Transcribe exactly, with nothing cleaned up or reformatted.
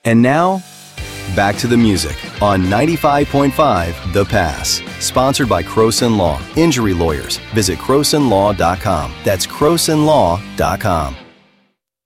And now, back to the music on ninety-five point five The Pass. Sponsored by Croson Law. Injury lawyers. Visit croson law dot com. That's croson law dot com.